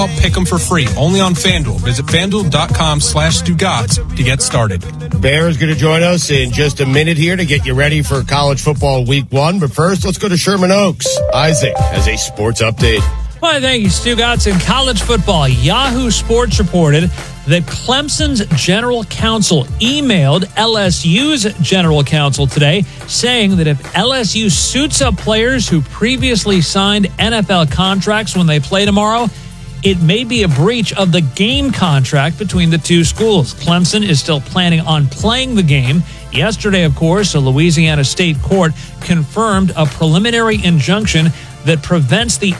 Pick them for free, only on FanDuel. Visit FanDuel.com/Stugotz to get started. Bear is going to join us in just a minute here to get you ready for college football week 1. But first, let's go to Sherman Oaks. Isaac has a sports update. Well, thank you, Stugotz. In college football, Yahoo Sports reported that Clemson's general counsel emailed LSU's general counsel today saying that if LSU suits up players who previously signed NFL contracts when they play tomorrow, it may be a breach of the game contract between the two schools. Clemson is still planning on playing the game. Yesterday, of course, a Louisiana state court confirmed a preliminary injunction that prevents the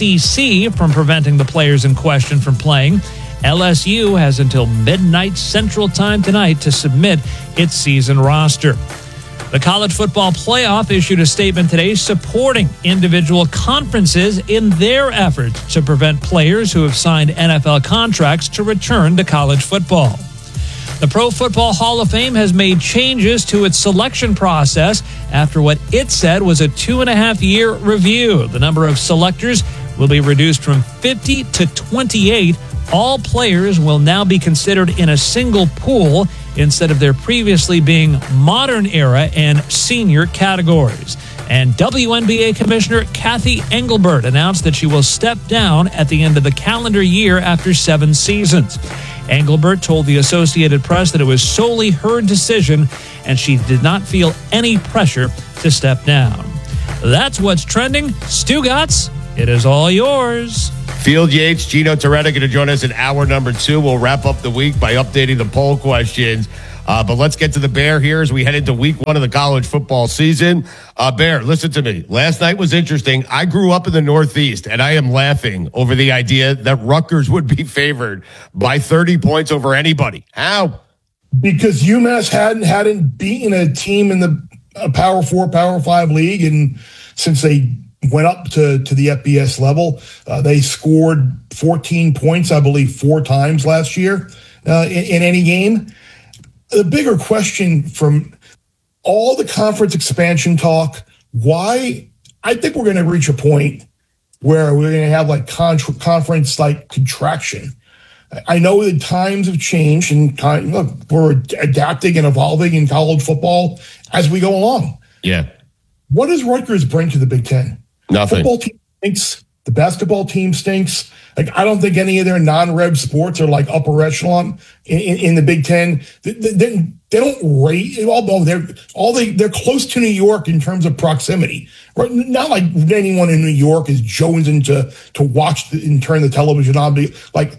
SEC from preventing the players in question from playing. LSU has until midnight Central Time tonight to submit its season roster. The College Football Playoff issued a statement today supporting individual conferences in their efforts to prevent players who have signed NFL contracts to return to college football. The Pro Football Hall of Fame has made changes to its selection process after what it said was a 2.5-year review. The number of selectors will be reduced from 50 to 28. All players will now be considered in a single pool instead of their previously being modern era and senior categories. And WNBA Commissioner Kathy Engelbert announced that she will step down at the end of the calendar year after 7 seasons. Engelbert told the Associated Press that it was solely her decision and she did not feel any pressure to step down. That's what's trending. Stugotz, it is all yours. Field Yates, Gino Toretta going to join us in hour number 2. We'll wrap up the week by updating the poll questions. But let's get to the Bear here as we head into week 1 of the college football season. Bear, listen to me. Last night was interesting. I grew up in the Northeast, and I am laughing over the idea that Rutgers would be favored by 30 points over anybody. How? Because UMass hadn't beaten a team in the Power 4, Power 5 league, and since they went up to the FBS level, they scored 14 points, I believe, 4 times last year in any game. The bigger question from all the conference expansion talk, why I think we're going to reach a point where we're going to have like conference like contraction. I know the times have changed and look, we're adapting and evolving in college football as we go along. Yeah. What does Rutgers bring to the Big Ten? Nothing. Football team stinks. The basketball team stinks. Like, I don't think any of their non-rev sports are like upper echelon in the Big Ten. They don't rate. They're close to New York in terms of proximity. Right? Not like anyone in New York is jonesing to watch and turn the television on. Like,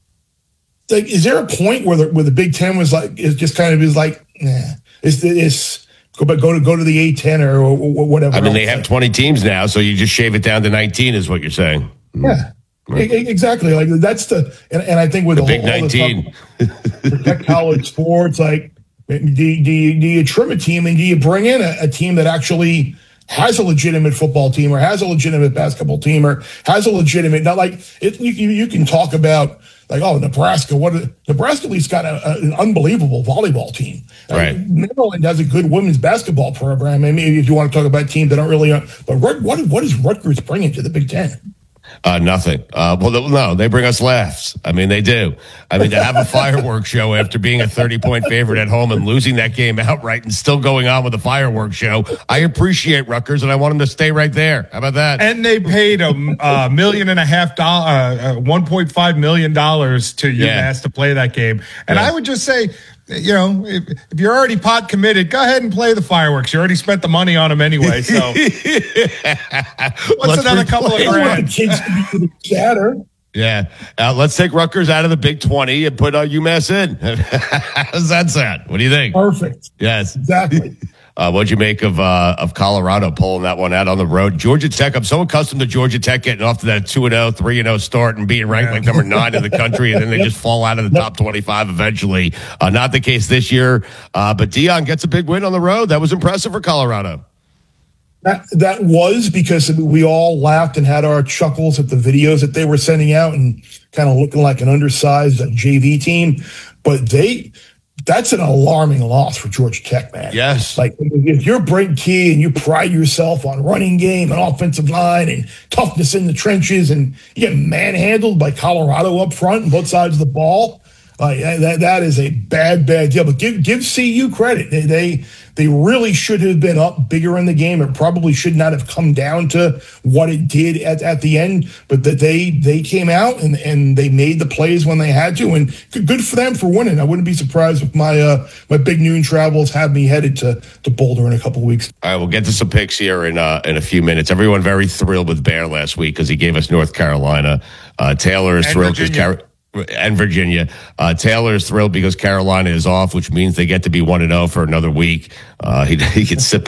is there a point where the Big Ten was like go to the A-10 or whatever. I mean, they have 20 teams now, so you just shave it down to 19 is what you're saying. Yeah, exactly. Like that's and I think with the Big 19 protect college sports, like do you trim a team and do you bring in a team that actually has a legitimate football team or has a legitimate basketball team or has a legitimate, not like it, you can talk about like, oh, Nebraska, Nebraska at least got an unbelievable volleyball team. Right. Maryland has a good women's basketball program. And maybe if you want to talk about teams that don't really, but what is Rutgers bringing to the Big Ten? Nothing. No, they bring us laughs. I mean, they do. I mean, to have a fireworks show after being a 30-point favorite at home and losing that game outright and still going on with a fireworks show, I appreciate Rutgers and I want them to stay right there. How about that? And they paid $1.5 million, $1.5 million to UMass to play that game. And I would just say, you know, if you're already pot committed, go ahead and play the fireworks. You already spent the money on them anyway. So what's another couple of grand? Kids to be chatter. Yeah. Let's take Rutgers out of the Big 20 and put UMass in. How's that sound? What do you think? Perfect. Yes. Exactly. What'd you make of Colorado pulling that one out on the road? Georgia Tech, I'm so accustomed to Georgia Tech getting off to that 2-0, 3-0 start and being ranked like number 9 in the country, and then they just fall out of the top 25 eventually. Not the case this year, but Deion gets a big win on the road. That was impressive for Colorado. That was because we all laughed and had our chuckles at the videos that they were sending out and kind of looking like an undersized JV team. But that's an alarming loss for Georgia Tech, man. Yes. Like, if you're Brent Key and you pride yourself on running game and offensive line and toughness in the trenches, and you get manhandled by Colorado up front on both sides of the ball, that is a bad deal. But give CU credit. They really should have been up bigger in the game. It probably should not have come down to what it did at the end. But that they came out and they made the plays when they had to. And good for them for winning. I wouldn't be surprised if my big noon travels have me headed to Boulder in a couple of weeks. All right, we'll get to some picks here in a few minutes. Everyone very thrilled with Bear last week because he gave us North Carolina. Taylor is thrilled because and Virginia. Taylor is thrilled because Carolina is off, which means they get to be 1-0 for another week. He can sit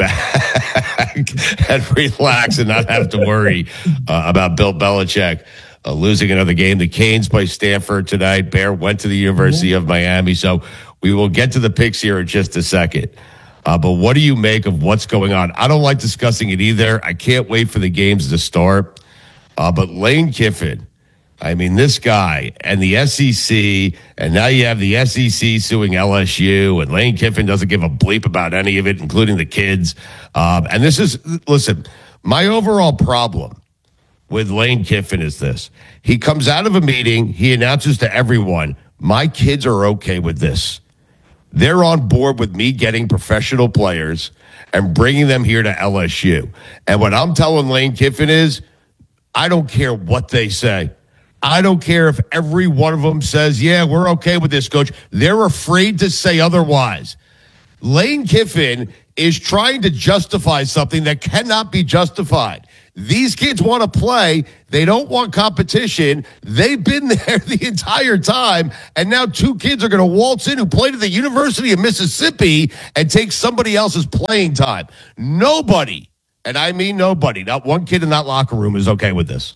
back and relax and not have to worry about Bill Belichick losing another game. The Canes play Stanford tonight. Bear went to the University of Miami. So we will get to the picks here in just a second. But what do you make of what's going on? I don't like discussing it either. I can't wait for the games to start. But Lane Kiffin, I mean, this guy and the SEC, and now you have the SEC suing LSU, and Lane Kiffin doesn't give a bleep about any of it, including the kids. And listen, my overall problem with Lane Kiffin is this. He comes out of a meeting, he announces to everyone, my kids are okay with this. They're on board with me getting professional players and bringing them here to LSU. And what I'm telling Lane Kiffin is, I don't care what they say. I don't care if every one of them says, yeah, we're okay with this, coach. They're afraid to say otherwise. Lane Kiffin is trying to justify something that cannot be justified. These kids want to play. They don't want competition. They've been there the entire time. And now two kids are going to waltz in who played at the University of Mississippi and take somebody else's playing time. Nobody, and I mean nobody, not one kid in that locker room is okay with this.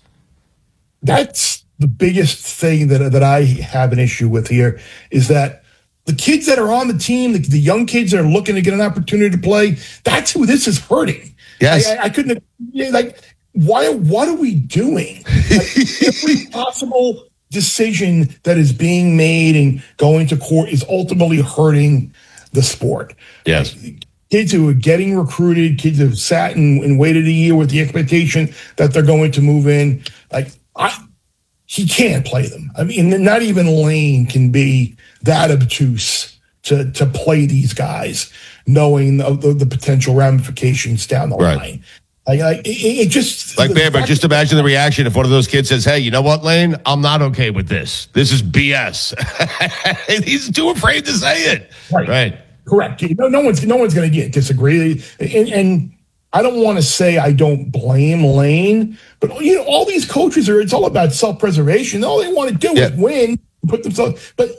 That's the biggest thing that I have an issue with here is that the kids that are on the team, the young kids that are looking to get an opportunity to play, that's who this is hurting. Yes. I couldn't, what are we doing? Every possible decision that is being made and going to court is ultimately hurting the sport. Yes. Kids who are getting recruited, kids who have sat and waited a year with the expectation that they're going to move in, he can't play them. I mean, not even Lane can be that obtuse to play these guys, knowing the potential ramifications down the line. It just Bear, but just imagine the reaction if one of those kids says, "Hey, you know what, Lane? I'm not okay with this. This is BS." He's too afraid to say it. Right. Correct. No one's going to disagree, and I don't want to say I don't blame Lane, but all these coaches it's all about self-preservation. All they want to do is win, put themselves. But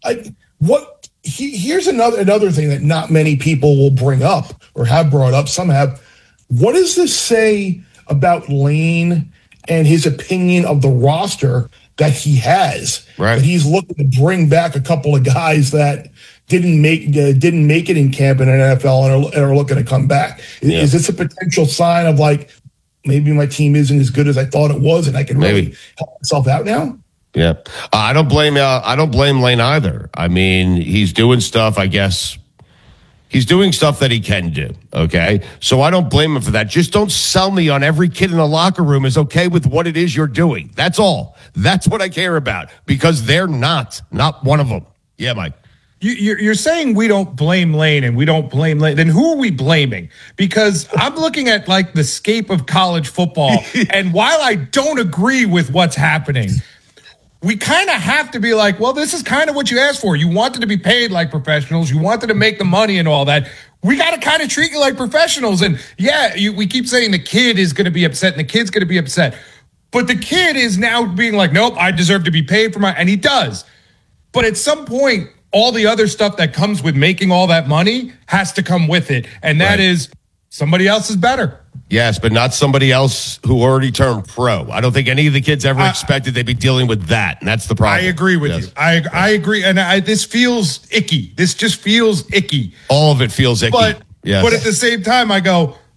here's another thing that not many people will bring up or have brought up. Some have. What does this say about Lane and his opinion of the roster that he has? Right. That he's looking to bring back a couple of guys that didn't make it in camp in an NFL and are looking to come back. Yeah. Is this a potential sign of maybe my team isn't as good as I thought it was, and I can really help myself out now? Yeah, I don't blame Lane either. I mean, he's doing stuff. I guess he's doing stuff that he can do. Okay, so I don't blame him for that. Just don't sell me on every kid in the locker room is okay with what it is you're doing. That's all. That's what I care about because they're not one of them. Yeah, Mike. You're saying we don't blame Lane and we don't blame Lane. Then who are we blaming? Because I'm looking at the scape of college football. And while I don't agree with what's happening, we kind of have to be well, this is kind of what you asked for. You wanted to be paid like professionals. You wanted to make the money and all that. We got to kind of treat you like professionals. And we keep saying the kid is going to be upset and the kid's going to be upset. But the kid is now being nope, I deserve to be paid for and he does. But at some point, all the other stuff that comes with making all that money has to come with it. And that is somebody else is better. Yes, but not somebody else who already turned pro. I don't think any of the kids ever expected they'd be dealing with that. And that's the problem. I agree with you. I agree. And this feels icky. This just feels icky. All of it feels icky. But at the same time, I go,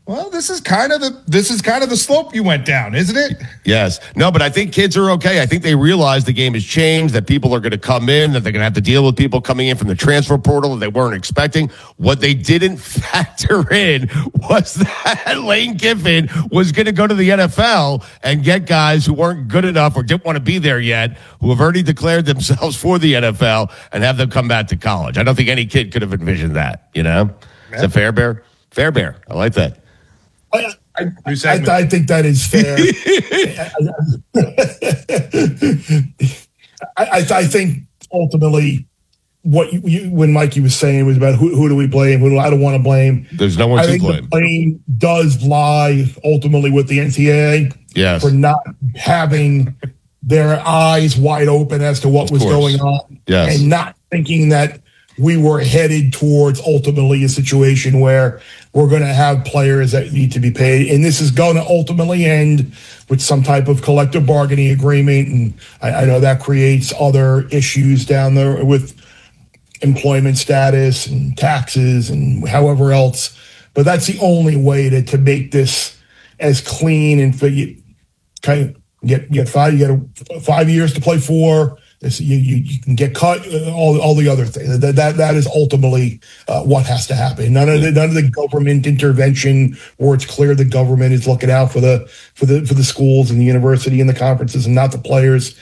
Well, this is kind of the slope you went down, isn't it? Yes. No, but I think kids are okay. I think they realize the game has changed, that people are going to come in, that they're going to have to deal with people coming in from the transfer portal that they weren't expecting. What they didn't factor in was that Lane Kiffin was going to go to the NFL and get guys who weren't good enough or didn't want to be there yet, who have already declared themselves for the NFL, and have them come back to college. I don't think any kid could have envisioned that, you know? Is that fair, Bear? Fair, Bear. I like that. I think that is fair. I think ultimately what when Mikey was saying was about who do we blame, who I don't want to blame. There's no one to blame. The blame does lie ultimately with the NCAA for not having their eyes wide open as to what was going on and not thinking that we were headed towards ultimately a situation where we're going to have players that need to be paid. And this is going to ultimately end with some type of collective bargaining agreement. And I know that creates other issues down there with employment status and taxes and however else. But that's the only way to make this as clean and kind of get 5 years to play for. You can get cut, all the other things. That is ultimately what has to happen. None of the government intervention where it's clear the government is looking out for the schools and the university and the conferences and not the players.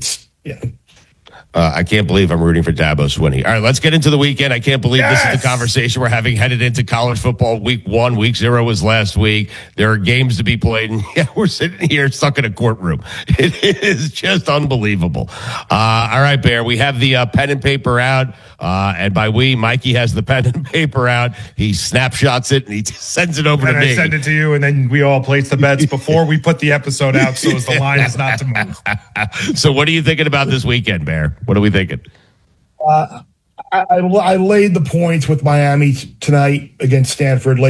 I can't believe I'm rooting for Dabo Swinney. All right, let's get into the weekend. I can't believe this is the conversation we're having headed into college football week 1. Week 0 was last week. There are games to be played, and we're sitting here stuck in a courtroom. It is just unbelievable. All right, Bear, we have the pen and paper out, and by we, Mikey has the pen and paper out. He snapshots it, and he sends it over to me. I send it to you, and then we all place the bets before we put the episode out so as the line is not to move. So what are you thinking about this weekend, Bear? What are we thinking? I laid the points with Miami tonight against Stanford.